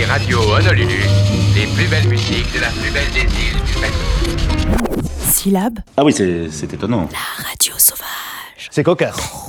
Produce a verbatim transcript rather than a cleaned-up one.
radios Honolulu, les plus belles musiques de la plus belle des îles du Pacifique. Syllabe. Ah oui, c'est, c'est étonnant. La radio sauvage. C'est cocasse.